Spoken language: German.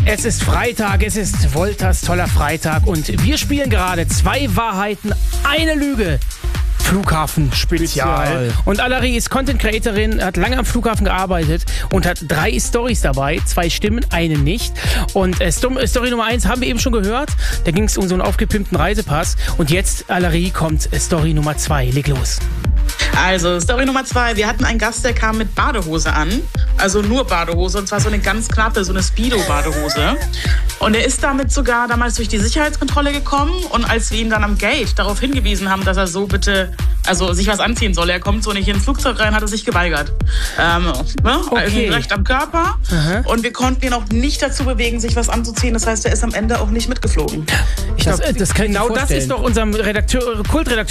Es ist Freitag, es ist Wolters toller Freitag und wir spielen gerade 2 Wahrheiten, eine Lüge. Flughafen-Spezial. Und Alari ist Content-Creatorin, hat lange am Flughafen gearbeitet und hat 3 Storys dabei. 2 stimmen, eine nicht. Und Story Nummer 1 haben wir eben schon gehört. Da ging es um so einen aufgepimpten Reisepass. Und jetzt, Alari, kommt Story Nummer 2. Leg los. Also, Story Nummer 2. Wir hatten einen Gast, der kam mit Badehose an. Also nur Badehose. Und zwar so eine ganz knappe, so eine Speedo-Badehose. Und er ist damit sogar damals durch die Sicherheitskontrolle gekommen. Und als wir ihn dann am Gate darauf hingewiesen haben, dass er so bitte, also sich was anziehen soll, er kommt so nicht ins Flugzeug rein, hat er sich geweigert. Okay. Recht am Körper. Aha. Und wir konnten ihn auch nicht dazu bewegen, sich was anzuziehen. Das heißt, er ist am Ende auch nicht mitgeflogen. Genau das ist doch unserem Kultredakteur